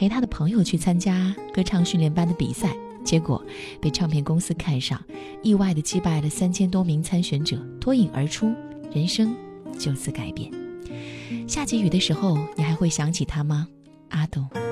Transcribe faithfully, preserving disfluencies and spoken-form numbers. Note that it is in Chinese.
陪他的朋友去参加歌唱训练班的比赛，结果被唱片公司看上，意外地击败了三千多名参选者，脱颖而出，人生就此改变。下起雨的时候，你还会想起他吗？阿杜。